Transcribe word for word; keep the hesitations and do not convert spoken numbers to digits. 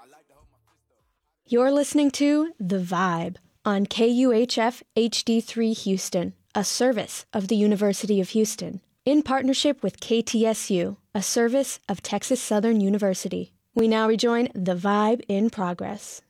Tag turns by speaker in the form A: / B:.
A: You're listening to The Vibe on K U H F H D three Houston, a service of the University of Houston, in partnership with K T S U, a service of Texas Southern University. We now rejoin The Vibe in progress.